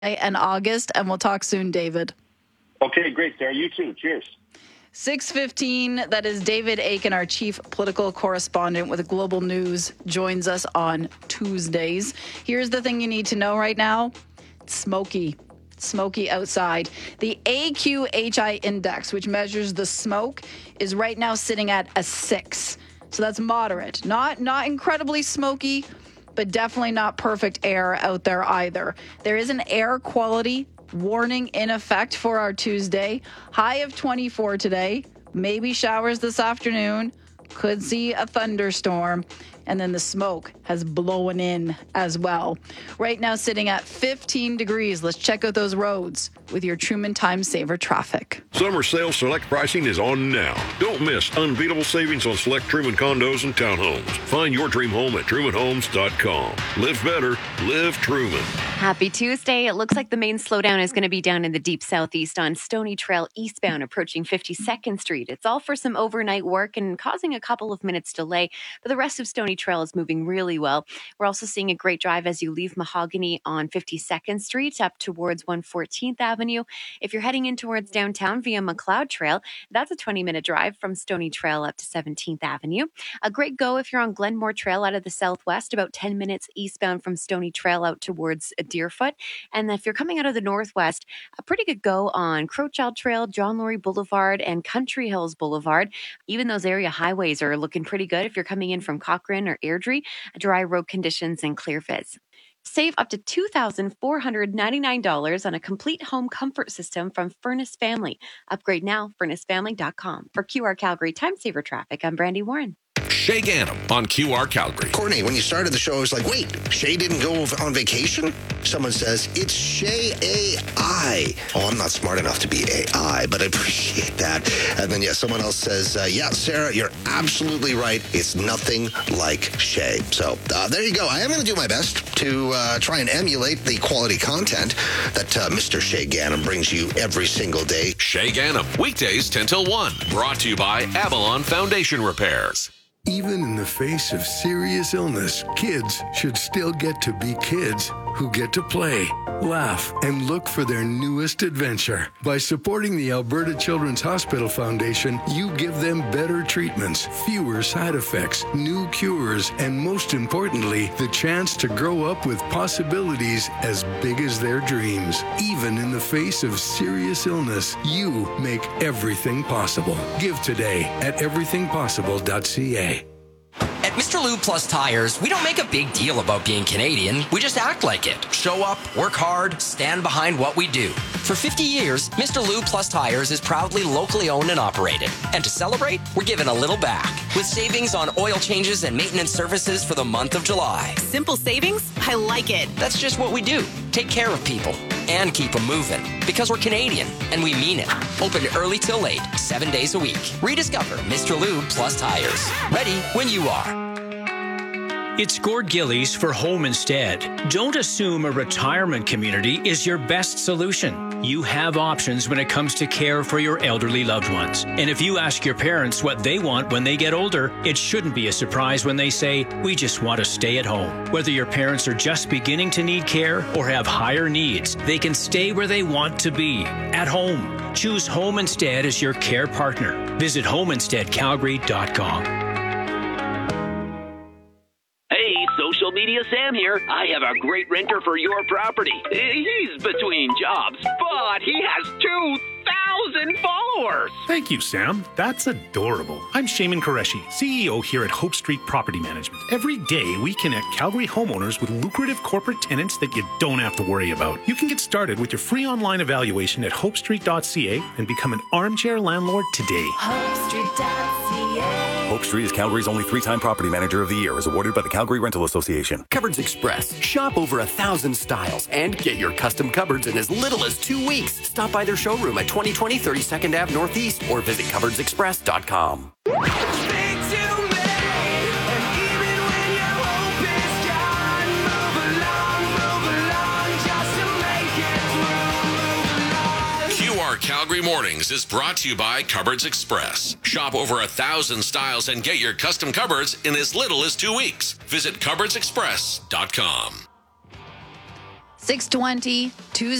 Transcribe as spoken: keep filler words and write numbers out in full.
and August, and we'll talk soon, David. Okay, great, Sarah. You too. Cheers. six fifteen, that is David Aiken, our chief political correspondent with Global News, joins us on Tuesdays. Here's the thing you need to know right now. It's smoky. Smoky outside. The A Q H I index, which measures the smoke, is right now sitting at a six. So that's moderate. Not not incredibly smoky, but definitely not perfect air out there either. There is an air quality warning in effect for our Tuesday. High of twenty-four today. Maybe showers this afternoon. Could see a thunderstorm. And then the smoke has blown in as well. Right now sitting at fifteen degrees. Let's check out those roads with your Truman Time Saver traffic. Summer sale select pricing is on now. Don't miss unbeatable savings on select Truman condos and townhomes. Find your dream home at truman homes dot com. Live better. Live Truman. Happy Tuesday. It looks like the main slowdown is going to be down in the deep southeast on Stony Trail eastbound approaching fifty-second Street. It's all for some overnight work and causing a couple of minutes delay, but the rest of Stony Trail is moving really well. We're also seeing a great drive as you leave Mahogany on fifty-second Street up towards one fourteenth Avenue. If you're heading in towards downtown via McLeod Trail, that's a twenty-minute drive from Stony Trail up to seventeenth Avenue. A great go if you're on Glenmore Trail out of the southwest, about ten minutes eastbound from Stony Trail out towards Deerfoot. And if you're coming out of the northwest, a pretty good go on Crowchild Trail, John Laurie Boulevard, and Country Hills Boulevard. Even those area highways are looking pretty good if you're coming in from Cochrane or Airdrie. Dry road conditions and clear viz. Save up to two thousand four hundred ninety-nine dollars on a complete home comfort system from Furnace Family. Upgrade now, furnace family dot com. For Q R Calgary Time Saver Traffic, I'm Brandy Warren. Shay Gannam on Q R Calgary. Courtney, when you started the show, I was like, wait, Shay didn't go on vacation? Someone says, it's Shay A I. Oh, I'm not smart enough to be A I, but I appreciate that. And then, yeah, someone else says, uh, yeah, Sarah, you're absolutely right. It's nothing like Shay. So uh, there you go. I am going to do my best to uh, try and emulate the quality content that uh, Mister Shay Gannam brings you every single day. Shay Gannam, weekdays ten till one. Brought to you by Avalon Foundation Repairs. Even in the face of serious illness, kids should still get to be kids who get to play, laugh, and look for their newest adventure. By supporting the Alberta Children's Hospital Foundation, you give them better treatments, fewer side effects, new cures, and most importantly, the chance to grow up with possibilities as big as their dreams. Even in the face of serious illness, you make everything possible. Give today at everything possible dot c a. At Mister Lube Plus Tires, we don't make a big deal about being Canadian. We just act like it. Show up, work hard, stand behind what we do. For fifty years, Mister Lube Plus Tires is proudly locally owned and operated. And to celebrate, we're giving a little back with savings on oil changes and maintenance services for the month of July. Simple savings? I like it. That's just what we do. Take care of people and keep them moving. Because we're Canadian, and we mean it. Open early till late, seven days a week. Rediscover Mister Lube Plus Tires. Ready when you are. It's Gord Gillies for Home Instead. Don't assume a retirement community is your best solution. You have options when it comes to care for your elderly loved ones. And if you ask your parents what they want when they get older, it shouldn't be a surprise when they say, we just want to stay at home. Whether your parents are just beginning to need care or have higher needs, they can stay where they want to be, at home. Choose Home Instead as your care partner. Visit home instead calgary dot com. Social Media Sam here. I have a great renter for your property. He's between jobs, but he has two thousand followers. Thank you, Sam. That's adorable. I'm Shaman Qureshi, C E O here at Hope Street Property Management. Every day, we connect Calgary homeowners with lucrative corporate tenants that you don't have to worry about. You can get started with your free online evaluation at hope street dot c a and become an armchair landlord today. hope street dot c a Hope Street is Calgary's only three-time Property Manager of the Year, as awarded by the Calgary Rental Association. Cupboards Express. Shop over a thousand styles and get your custom cupboards in as little as two weeks. Stop by their showroom at twenty twenty thirty-second Avenue Northeast or visit cupboards express dot com. Calgary Mornings is brought to you by Cupboards Express. Shop over a thousand styles and get your custom cupboards in as little as two weeks. Visit cupboards express dot com. six twenty, Tuesday.